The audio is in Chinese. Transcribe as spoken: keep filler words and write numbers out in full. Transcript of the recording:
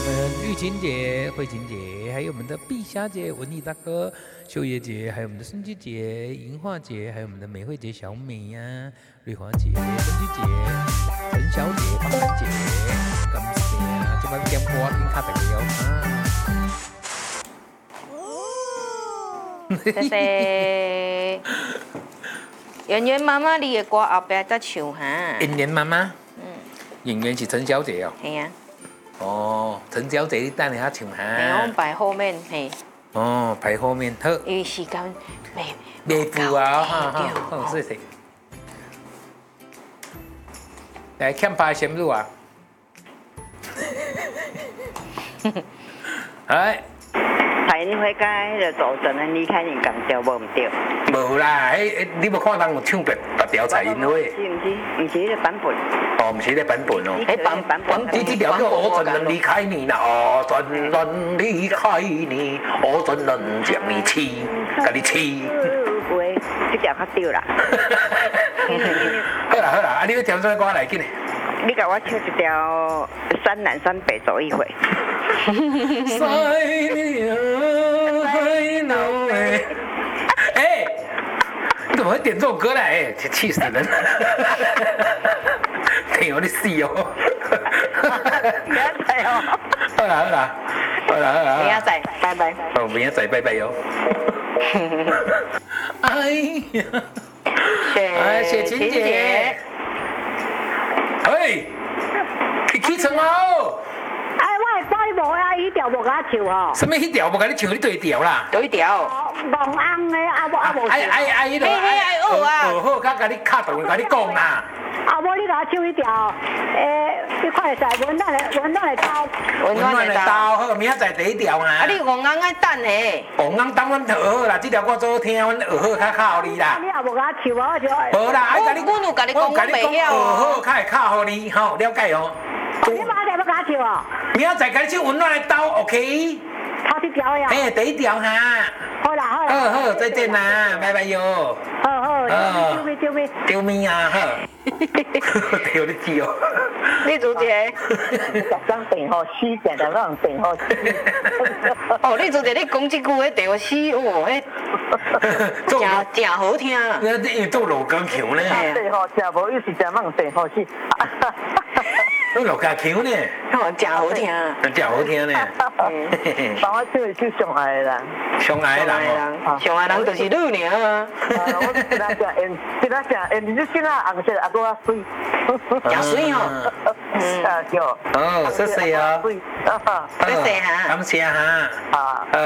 们玉琴姐、慧琴姐，还有我们的碧霞姐、文艺大哥、秀叶姐，还有我们的孙姬姐、银化姐，还有我们的美惠姐、小美呀、啊、瑞华姐、孙姬姐、陈小姐、芳兰姐，感谢啊！今晚点歌听卡大了啊！ 谢谢。圆圆妈妈，你的歌后壁再唱哈。 圆圆妈妈，嗯，圆圆是陈小姐哦。 系啊。 哦，陈小姐，你等下唱哈。 没有排后面嘿。 哦，排后面好。 因为时间未未赴啊，哈哈，好谢谢。来，欠拍先入啊。哎。 排你回家就做阵，离开你讲调无唔对。 无啦，迄你无看人有唱别别条彩音花？ 是唔是？唔是迄个版本。 哦，唔是迄个版本哦。 迄版版本。 你这条叫我怎能离开你呢？我怎能离开你？我怎能将你弃？甲你弃？ 喂，这条较对啦。 好啦好啦，啊，你要调什么歌来紧嘞？ 你甲我唱一条《山南山北走一回》。 哎，你怎么会点这首歌来？哎，气死人了！挺有你死哦！ 明仔载哦。 好啦好啦好啦好啦。 明仔载，拜拜。 哦，明仔载拜拜哟。哎呀！哎，雪晴姐。喂，你起床哦！ 哎，我的歌无啊，伊条无甲唱哦。 什么迄条无甲你唱？你对调啦？ 对调。 望红的啊无啊无。 哎哎哎，迄个哎学啊，学好，甲甲你卡动，甲你讲啦。 啊无你甲我唱迄条，诶，你看会使温暖的温暖的刀。 温暖的刀，好，明仔载第一条啊。 啊，你黄红爱等诶。 黄红等阮学好啦，这条我做听，阮学好较靠你啦。 你也无甲我唱啊，我就。 无啦，爱甲你， 我有甲你讲，我袂晓。 学好较会靠互你，吼，了解哦。 你马上要甲我唱哦。 明仔载甲你唱温暖的刀 ，OK。 头一条呀。 哎，第一条哈。 好啦好啦。 好好，再见啦，拜拜哟。 好好，丢咪丢咪。 丢咪啊，好。丢你记哦。 李主姐。 十张电话死，定定让电话死。 哦，李主姐，你讲这句迄电话死哦，迄真真好听。 你做罗岗桥呢？ 电话真无意思，真让电话死。 做罗岗桥呢？ 哦，真好听。 真好听呢。 帮我唱一首上海的人。 上海的人， 上海人就是你尔啊。 我今仔只演，今仔只演，你这先啊，红色啊，搁较水。 真水哦。 嗯，对。 哦，谢谢啊。 水。 谢谢哈。 感谢哈。 啊。